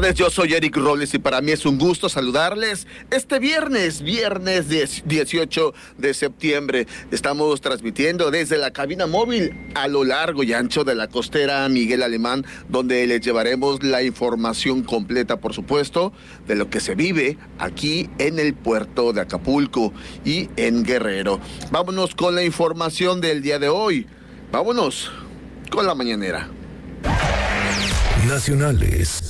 tardes, yo soy Eric Robles y para mí es un gusto saludarles este viernes 18 de septiembre. Estamos transmitiendo desde la cabina móvil a lo largo y ancho de la costera Miguel Alemán, donde les llevaremos la información completa, por supuesto, de lo que se vive aquí en el puerto de Acapulco y en Guerrero. Vámonos con la información del día de hoy. Vámonos con la mañanera. Nacionales.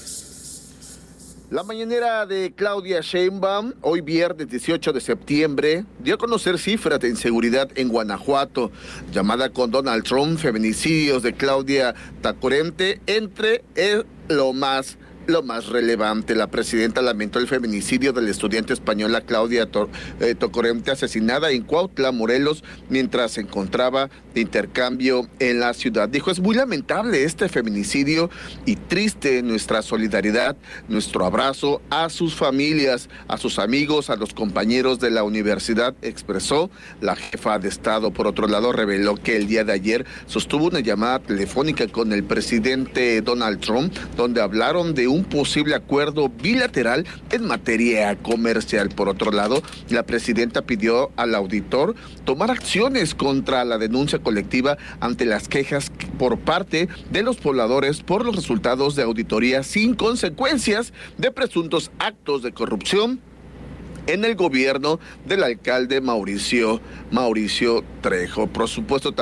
La mañanera de Claudia Sheinbaum, hoy viernes 18 de septiembre, dio a conocer cifras de inseguridad en Guanajuato. Llamada con Donald Trump, feminicidios de Claudia Tacorente, entre lo más relevante. La presidenta lamentó el feminicidio de la estudiante española Claudia Tacorente, asesinada en Cuautla, Morelos, mientras se encontraba de intercambio en la ciudad. Dijo: es muy lamentable este feminicidio y triste. Nuestra solidaridad, nuestro abrazo a sus familias, a sus amigos, a los compañeros de la universidad, expresó la jefa de Estado. Por otro lado, reveló que el día de ayer sostuvo una llamada telefónica con el presidente Donald Trump, donde hablaron de un posible acuerdo bilateral en materia comercial. Por otro lado, la presidenta pidió al auditor tomar acciones contra la denuncia colectiva ante las quejas por parte de los pobladores por los resultados de auditoría sin consecuencias de presuntos actos de corrupción en el gobierno del alcalde Mauricio Trejo. Por supuesto,